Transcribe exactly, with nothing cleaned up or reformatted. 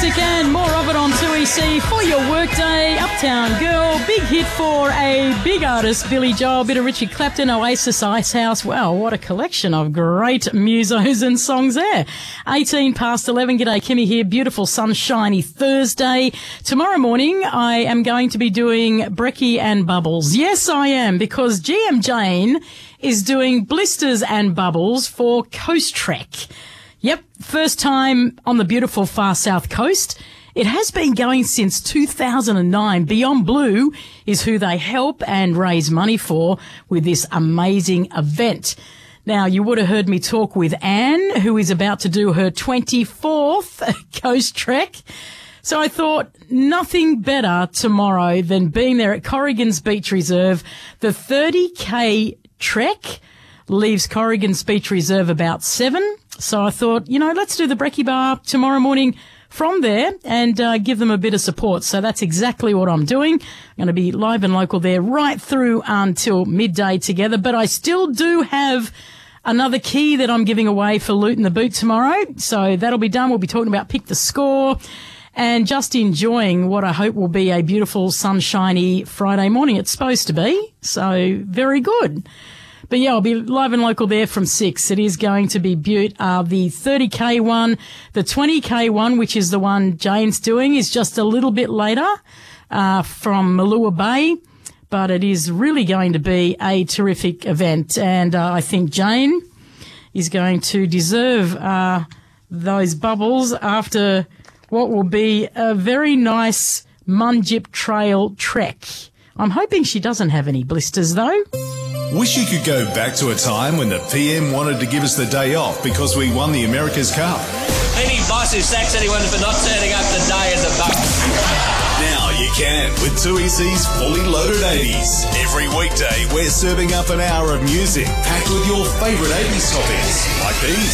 music and more of it on two E C for your workday. Uptown Girl, big hit for a big artist, Billy Joel, a bit of Richard Clapton, Oasis, Icehouse. Wow, what a collection of great musos and songs there. eighteen past eleven. G'day, Kimmy here. Beautiful sunshiny Thursday. Tomorrow morning, I am going to be doing Brekkie and Bubbles. Yes, I am, because G M Jane is doing Blisters and Bubbles for Coast Trek. Yep, first time on the beautiful far south coast. It has been going since two thousand nine. Beyond Blue is who they help and raise money for with this amazing event. Now, you would have heard me talk with Anne, who is about to do her twenty-fourth Coast Trek. So I thought nothing better tomorrow than being there at Corrigan's Beach Reserve. The thirty K trek leaves Corrigan's Beach Reserve about seven. So I thought, you know, let's do the Brekkie Bar tomorrow morning from there and uh, give them a bit of support. So that's exactly what I'm doing. I'm going to be live and local there right through until midday together. But I still do have another key that I'm giving away for Loot in the Boot tomorrow. So that'll be done. We'll be talking about Pick the Score and just enjoying what I hope will be a beautiful, sunshiny Friday morning. It's supposed to be. So very good. But yeah, I'll be live and local there from six. It is going to be beaut. Uh, the thirty K one, the twenty K one, which is the one Jane's doing, is just a little bit later, uh, from Malua Bay. But it is really going to be a terrific event. And, uh, I think Jane is going to deserve, uh, those bubbles after what will be a very nice Munjip Trail trek. I'm hoping she doesn't have any blisters though. Wish you could go back to a time when the P M wanted to give us the day off because we won the America's Cup. Any boss who sacks anyone for not turning up the day is a buck. Now you can with two E C's Fully Loaded eighties. Every weekday we're serving up an hour of music packed with your favourite eighties topics like these.